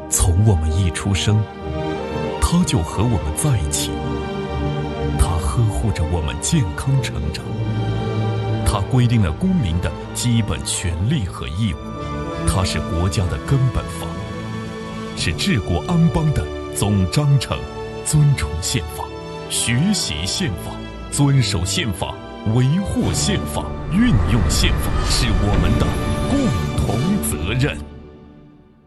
从我们一出生，他就和我们在一起，他呵护着我们健康成长，他规定了公民的基本权利和义务，他是国家的根本法，是治国安邦的总章程。尊崇宪法，学习宪法，遵守宪法，维护宪法，运用宪法，是我们的共同责任。